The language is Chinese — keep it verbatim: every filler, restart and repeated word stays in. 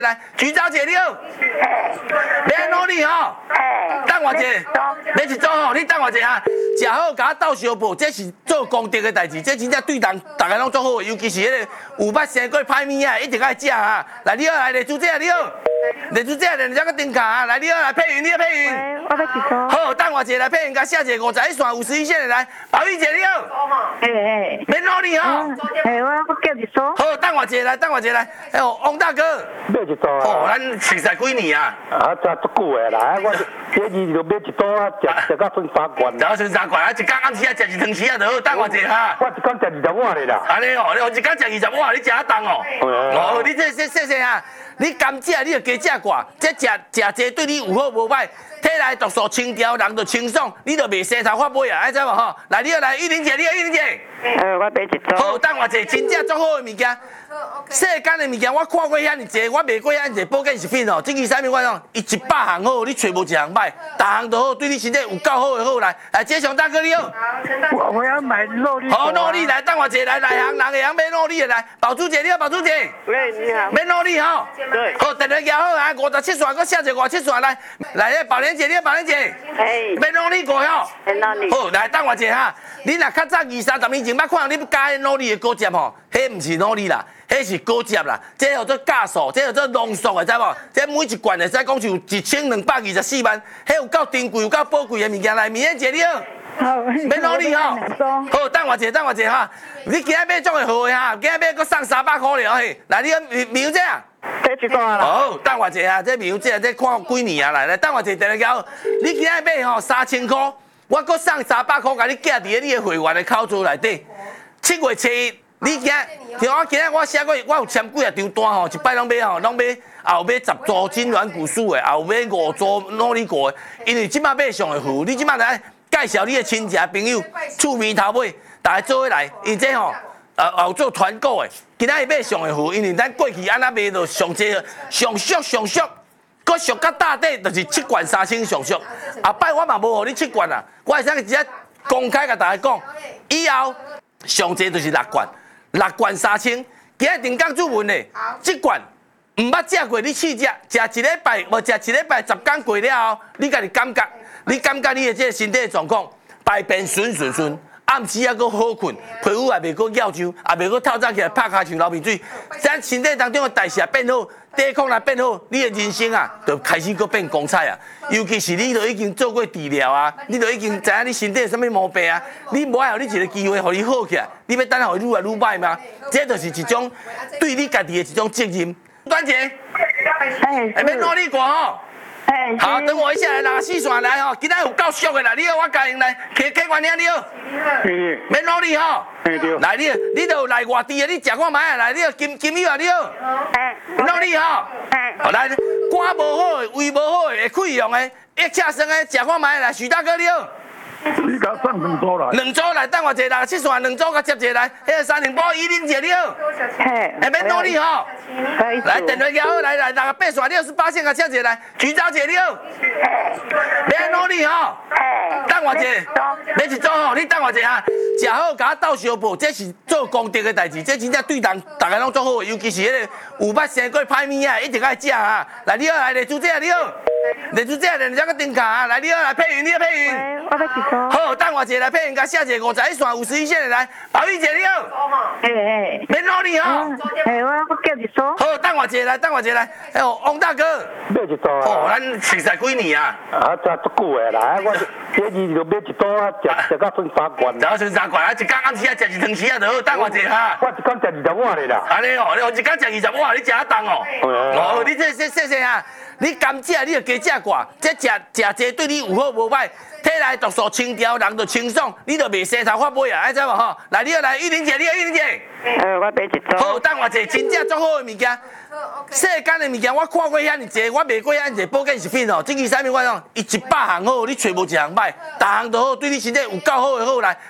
来，徐小姐你好，要努力吼，等我一下，要一组吼，你等我一下，食好甲我斗相报，这是做功德的代志，这真正对人大家拢做好，尤其是迄个有捌生过歹物啊，一定爱食啊。来，你好，来，丽珠姐你好，丽珠姐连两个灯卡啊，来，你好，来配云，你好配云。 喂，我要一组。 好，等我一下来配云，甲写一个五十一线、五十一线的来，宝玉姐你好。 嘿嘿。 免努力吼。 嘿，我我叫一组。 好，等我一下来，等我一下来，哎呦，王大哥。 买一组啊！ 哦，咱熟识几年啊？ 啊，真足久的啦！我第二就买一组啊，食食到剩三罐。 食到剩三罐啊！一工暗时啊食一汤匙啊就好，等我一下哈。 我一工食二十碗的啦。 安尼哦，你一工食二十碗，你食啊重哦。哦，你这这这这啊，你甘蔗你就加食寡，这食食这对你有好无歹，体内毒素清调，人就清爽，你就袂生头发尾啊，爱知无吼？来，你好来，玉玲姐，你好玉玲姐。 呃，我买一组。 好，等我一下，真正足好的物件。世间的物件，我看过遐尼济，我卖过遐尼济保健食品哦。这个啥物我讲，伊一百项好，你找无一项歹，逐项都好，对你身体有够好的好来。来，这上大哥你好。 我我要买肉粒。 好，努力来，等我一下来，内行人会晓买努力的来。宝珠姐你好，宝珠姐。 喂，你好。 免努力吼。 对。 好，电话摇好啊，五十七线，搁写一个五十七线来。来，咧宝莲姐，你好，宝莲姐。 嘿。 免努力过吼。 免努力。 好，来等我一下哈。你若较早二三十年前捌看到你加迄努力的果汁吼，迄毋是努力啦。迄是果汁啦，这叫做加素，这叫做浓缩的，知无？这每一罐会使讲就一千两百二十四万，迄有够珍贵、有够宝贵的物件来。明艳姐你好， 好， 免努力吼。好，等我一下，等我一下哈。你今日买种会好的哈，今日买搁送三百块了嘿。来，你明艳姐啊， 这一罐啦。 好，等我一下，这明艳姐这看几年啊？来来，等我一下，电话交。你今日买吼三千块，我搁送三百块，甲你寄伫你的会员的口座内底。七月七一。你今听我今日我写过，我有签几啊张单吼，一摆拢买吼，拢买后买十组金软骨素的，后买五组努力过的，因为即摆买上会付，你即摆来介绍你的亲戚朋友，厝面头尾，大家做伙来，因这吼，呃后做团购的，今仔日买上会付，因为咱过去安那卖就上济上俗上俗，搁俗到大底就是七罐三千上俗，后摆我嘛无互你七罐啊，我会使直接公开甲大家讲，以后上济就是六罐。六罐三千，今日定岗主问的，这罐唔捌食过，你试食，食一礼拜，无食一礼拜十天过了后，你家己感觉，你感觉你的这个身体的状况，排便顺顺顺，暗时还阁好困，皮肤也袂阁咬痒，也袂阁透早起来拍骹像流鼻水，咱身体当中的代谢变好，抵抗力变好，你的人生啊，就开始阁变光彩啊。尤其是你都已经做过治疗啊，你都已经知影你身体有啥物毛病啊，你无爱互你一个机会，互你好起来，你要等下互愈来愈歹吗？这就是一种对你家己的一种责任。端姐， 哎， 下面努力过吼。 哎， 好，等我一下来拿四线来吼，今仔有够俗的啦，你好，我教你来，客客官兄你好，免努力吼。来你，你都来外地的，你食看卖啊，来你金金友啊你好，努力吼。好来，肝无好的，胃无好的，会溃疡的，一车生的，食看卖来，徐大哥你好。 你甲送两组来。 两组来，等我一下来，七线两组甲接一来，迄个三零八依林姐你好， 嘿， 下面努力吼。来，电话摇好，来来，六八线六十八线甲接一来，徐小姐你好，免努力吼。等我一下，买一组吼，你等我一下，食好甲我斗相报，这是做功德的代志，这真正对人大家拢做好，尤其是迄个有捌生过歹物啊，一定爱食啊。来，你好，来丽珠姐你好，丽珠姐连两个灯卡啊，来你好，来配云，你好配云。 喂，我要一组。 好，等我一下来配云，甲写一个五十一线、五十一线的来，宝玉姐你好， 嘿嘿。 免努力吼。 嘿，我我叫一组。 好，等我一下来，等我一下来，哎呦，王大哥。 买一组啊！ 哦，咱熟识几年啊？ 啊，真足久的啦！我第二就买一组啊，食食到剩三罐。 食到剩三罐啊，一工暗时啊食一汤匙啊就好，等我一下哈。 我一工食二十碗的啦。 安尼哦，你一工食二十碗，你食啊重哦。哦，你这这这这啊，你甘蔗你就加食寡，这食食这对你有好无歹，体内毒素清调，人就清爽，你就袂生头发尾啊，爱知无吼？来，你好来，玉玲姐，你好玉玲姐。 呃，我买一组。 好，等我一下，真正足好的物件。世间的物件，我看过遐尼济，我卖过遐尼济保健食品哦。这个啥物我讲，伊一百项好，你找无一项歹，逐项都好，对你身体有够好的好来。